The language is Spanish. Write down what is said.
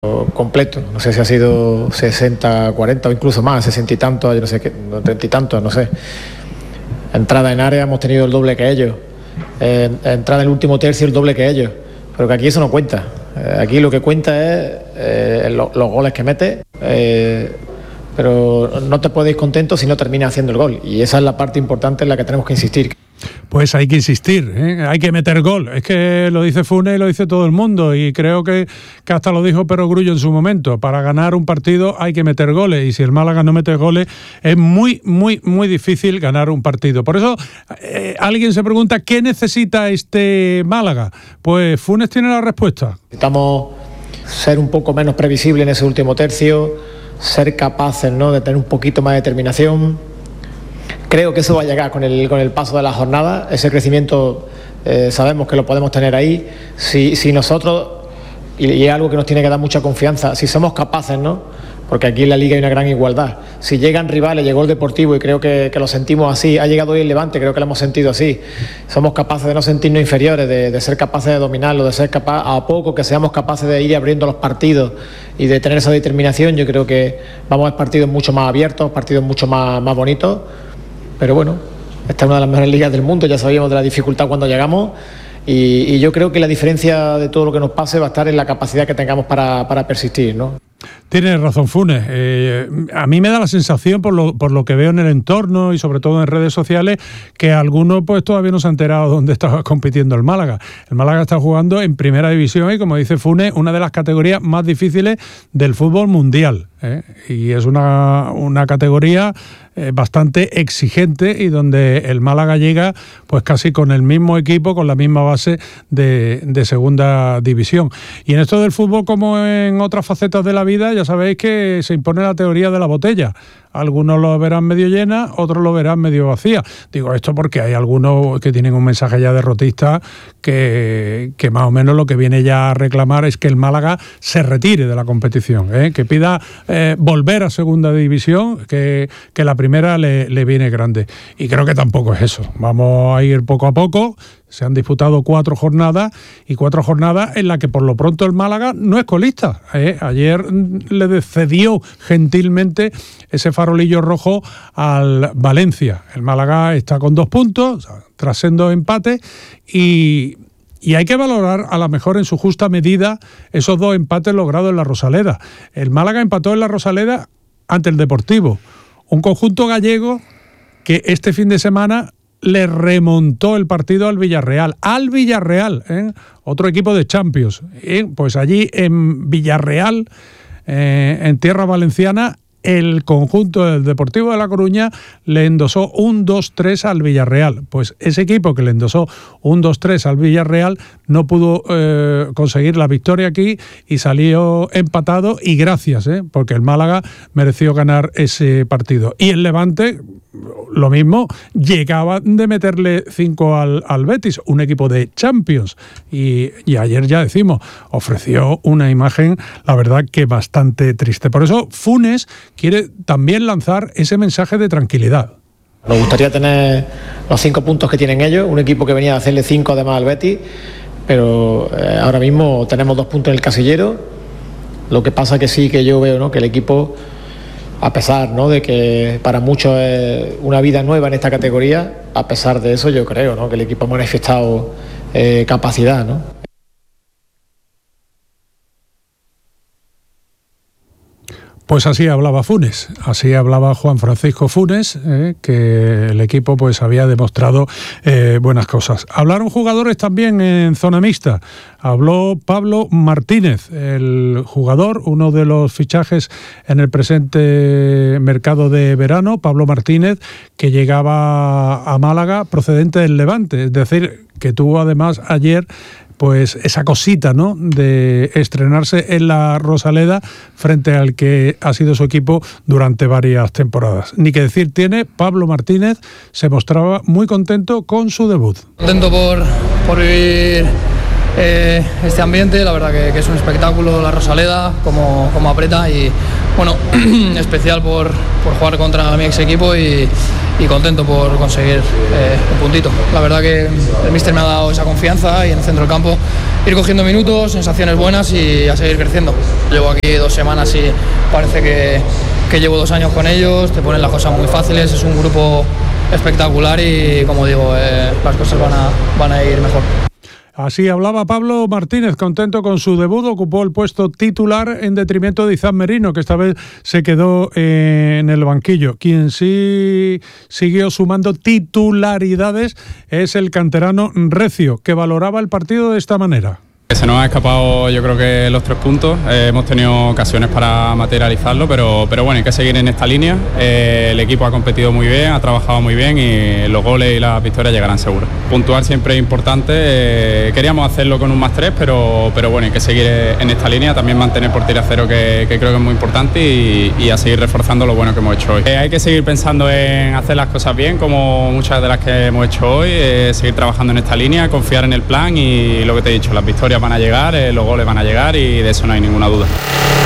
completo. No sé si ha sido 60-40 o incluso más, 60 y tantos, yo no sé qué, 30 y tantos, no sé. Entrada en área hemos tenido el doble que ellos. Entrada en el último tercio el doble que ellos. Pero que aquí eso no cuenta. Aquí lo que cuenta es los goles que mete. Pero no te puedes ir contento si no terminas haciendo el gol. Y esa es la parte importante en la que tenemos que insistir. Pues hay que insistir, hay que meter gol. Es que lo dice Funes y lo dice todo el mundo. Y creo que hasta lo dijo Perogrullo en su momento. Para ganar un partido hay que meter goles. Y si el Málaga no mete goles, es muy, muy, muy difícil ganar un partido. Por eso alguien se pregunta, ¿qué necesita este Málaga? Pues Funes tiene la respuesta. Necesitamos ser un poco menos previsibles en ese último tercio, ser capaces, ¿no?, de tener un poquito más de determinación. Creo que eso va a llegar con el paso de la jornada. Ese crecimiento sabemos que lo podemos tener ahí. Si nosotros, y es algo que nos tiene que dar mucha confianza, si somos capaces, ¿no?, porque aquí en la Liga hay una gran igualdad. Si llegan rivales, llegó el Deportivo y creo que lo sentimos así. Ha llegado hoy el Levante, creo que lo hemos sentido así. Somos capaces de no sentirnos inferiores, de ser capaces de dominarlo, de ser capaces, a poco que seamos capaces de ir abriendo los partidos y de tener esa determinación. Yo creo que vamos a ver partidos mucho más abiertos, partidos mucho más bonitos. Pero bueno, esta es una de las mejores ligas del mundo, ya sabíamos de la dificultad cuando llegamos y yo creo que la diferencia de todo lo que nos pase va a estar en la capacidad que tengamos para persistir, ¿no? Tienes razón, Funes. A mí me da la sensación, por lo que veo en el entorno y sobre todo en redes sociales, que algunos pues todavía no se han enterado dónde está compitiendo el Málaga. El Málaga está jugando en Primera División y, como dice Funes, una de las categorías más difíciles del fútbol mundial. Y es una categoría bastante exigente y donde el Málaga llega pues casi con el mismo equipo, con la misma base de Segunda División. Y en esto del fútbol, como en otras facetas de la vida, ya sabéis que se impone la teoría de la botella. Algunos lo verán medio llena, otros lo verán medio vacía. Digo esto porque hay algunos que tienen un mensaje ya derrotista que más o menos lo que viene ya a reclamar es que el Málaga se retire de la competición, que pida volver a Segunda División, que la primera le viene grande. Y creo que tampoco es eso. Vamos a ir poco a poco. Se han disputado 4 jornadas y 4 jornadas en las que por lo pronto el Málaga no es colista. Ayer le cedió gentilmente ese farolillo rojo al Valencia. El Málaga está con 2 puntos, tras sendos empates, y hay que valorar a lo mejor en su justa medida esos 2 empates logrados en la Rosaleda. El Málaga empató en la Rosaleda ante el Deportivo, un conjunto gallego que este fin de semana le remontó el partido al Villarreal, otro equipo de Champions. Pues allí en Villarreal, en tierra valenciana, el conjunto del Deportivo de La Coruña le endosó un 2-3 al Villarreal. Pues ese equipo que le endosó un 2-3 al Villarreal no pudo conseguir la victoria aquí y salió empatado, y gracias, porque el Málaga mereció ganar ese partido. Y el Levante, lo mismo, llegaba de meterle 5 al Betis, un equipo de Champions, y ayer, ya decimos, ofreció una imagen, la verdad, que bastante triste. Por eso Funes quiere también lanzar ese mensaje de tranquilidad. Nos gustaría tener los 5 puntos que tienen ellos, un equipo que venía a hacerle 5 además al Betis, pero ahora mismo tenemos 2 puntos en el casillero. Lo que pasa que sí, que yo veo, ¿no?, que el equipo, a pesar, ¿no?, de que para muchos es una vida nueva en esta categoría, a pesar de eso yo creo, ¿no?, que el equipo ha manifestado capacidad, ¿no? Pues así hablaba Funes, así hablaba Juan Francisco Funes, que el equipo pues había demostrado buenas cosas. Hablaron jugadores también en zona mixta. Habló Pablo Martínez, el jugador, uno de los fichajes en el presente mercado de verano. Pablo Martínez, que llegaba a Málaga procedente del Levante, es decir, que tuvo además ayer pues esa cosita, ¿no?, de estrenarse en la Rosaleda frente al que ha sido su equipo durante varias temporadas. Ni que decir tiene, Pablo Martínez se mostraba muy contento con su debut. Contento por vivir este ambiente, la verdad que es un espectáculo la Rosaleda, como aprieta, y bueno, especial por jugar contra mi ex equipo y contento por conseguir un puntito. La verdad que el míster me ha dado esa confianza y en el centro del campo ir cogiendo minutos, sensaciones buenas y a seguir creciendo. Llevo aquí 2 semanas y parece que llevo 2 años con ellos, te ponen las cosas muy fáciles, es un grupo espectacular y, como digo, las cosas van a ir mejor. Así hablaba Pablo Martínez, contento con su debut, ocupó el puesto titular en detrimento de Izan Merino, que esta vez se quedó en el banquillo. Quien sí siguió sumando titularidades es el canterano Recio, que valoraba el partido de esta manera. Se nos ha escapado, yo creo que los 3 puntos, hemos tenido ocasiones para materializarlo, pero bueno, hay que seguir en esta línea. El equipo ha competido muy bien, ha trabajado muy bien y los goles y las victorias llegarán seguros. Puntuar siempre es importante, queríamos hacerlo con un +3, pero bueno, hay que seguir en esta línea, también mantener portería cero, que creo que es muy importante, y a seguir reforzando lo bueno que hemos hecho hoy. Hay que seguir pensando en hacer las cosas bien, como muchas de las que hemos hecho hoy, seguir trabajando en esta línea, confiar en el plan y lo que te he dicho, las victorias van a llegar, los goles van a llegar y de eso no hay ninguna duda.